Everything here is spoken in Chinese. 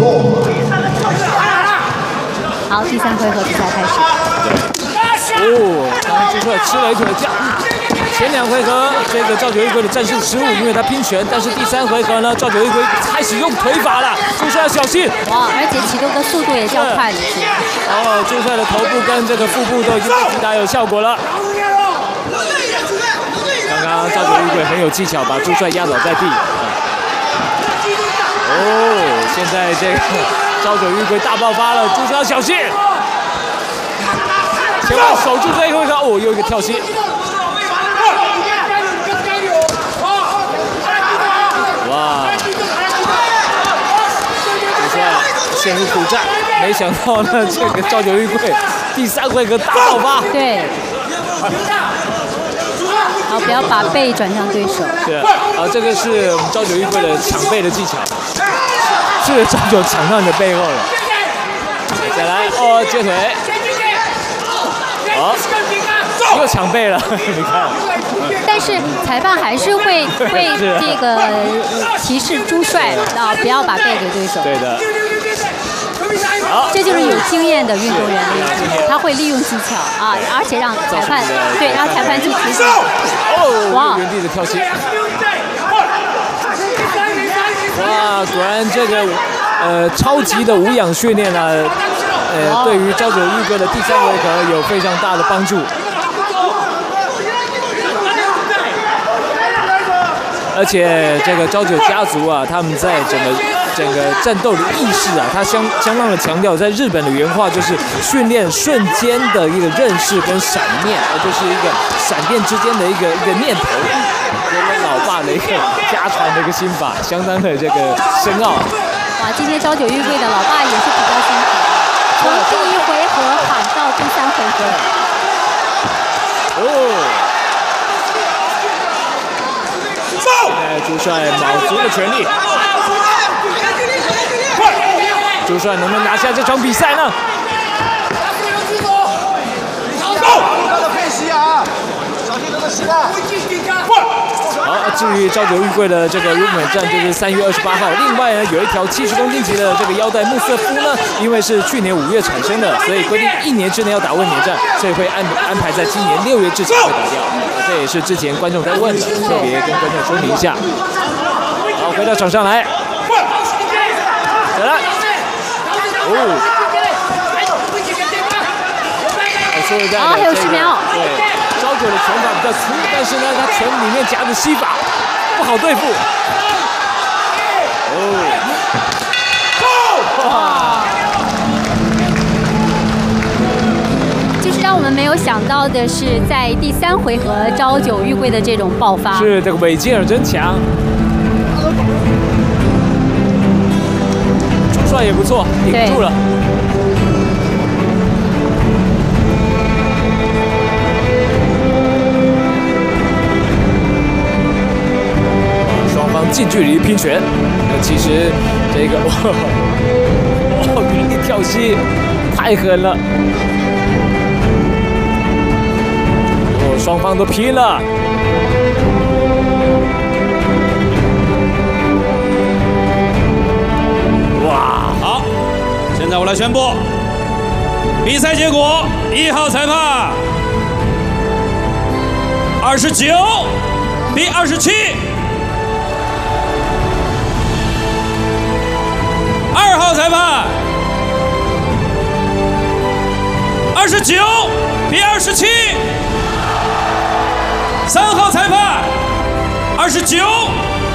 好，第3回合比赛开始。 哦，刚刚朱帅吃了一腿架。前2回合这个赵九一龟的战术失误，因为他拼拳，但是第3回合呢，赵九一龟开始用腿法了，朱帅要小心。 哇，而且启动的速度也较快了些。 哦，朱帅的头部跟这个腹部都已经被击打有效果了。刚刚赵九一龟很有技巧，把朱帅压倒在地。哦，现在这个赵九一龟大爆发了，朱帅要小心，千万守住这一回合。哦，又一个跳膝。哇！朱帅陷入苦战，没想到呢，这个赵九一龟第3回合大爆发。 对。好，不要把背转向对手。 对啊，这个是我们赵九一龟的抢背的技巧。是赵九抢到你的背后了。再来，哦，接腿。好，又抢背了，你看。 但是裁判还是会这个提示朱帅啊，不要把背给对手。 对的。好， 这就是有经验的运动员，他会利用技巧啊，而且让裁判让裁判去提醒。 哦，哇！原地的跳膝。哇，果然这个超级的无氧训练呢，对于赵九一龟的第3回合有非常大的帮助。而且这个赵九家族啊，他们在整个战斗的意识啊，他相当的强调，在日本的原话就是训练瞬间的一个认识跟闪念，就是一个闪电之间的一个念头。老爸的一个家传的一个心法，相当的这个深奥。 哇，今天赵九玉贵的老爸也是比较辛苦，从第1回合喊到第3回合。 哦。朱帅卯足了全力。朱帅能不能拿下这场比赛呢？好，至于赵九玉贵的这个日本战就是3月28号。另外呢，有一条70公斤级的这个腰带穆瑟夫呢，因为是去年5月产生的，所以规定1年之内要打问年战，所以会安排在今年6月之前会打掉。这也是之前观众在问的，特别跟观众说明一下。好，回到场上来，再来，哦，说实在的， 还有10秒。 对。赵九的拳法比较粗，但是呢，他拳里面夹着膝法，不好对付。哇！ 就是让我们没有想到的是，在第3回合赵九玉贵的这种爆发。 是这个韦金尔真强，朱帅也不错，顶住了。近距离拼拳，其实这个原地跳膝太狠了，双方都拼了。哇！ 好，现在我来宣布比赛结果：1号裁判29比27。2号裁判29比27，3号裁判29